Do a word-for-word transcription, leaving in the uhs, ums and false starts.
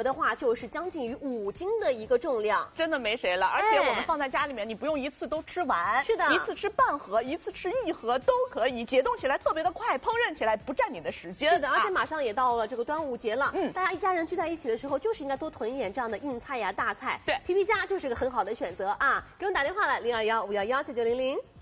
的话就是将近于五斤的一个重量， 真的没谁了。而且我们放在家里面，你不用一次都吃完， 是的， 一次吃半盒，一次吃一盒都可以，解冻起来特别的快，烹饪起来不占你的时间。 是的，而且马上也到了这个端午节了， 嗯， 大家一家人聚在一起的时候，就是应该多囤一点这样的硬菜呀、大菜。 对， 皮皮虾就是个很好的选择啊！给我们打电话来，零二幺五幺幺九九零零。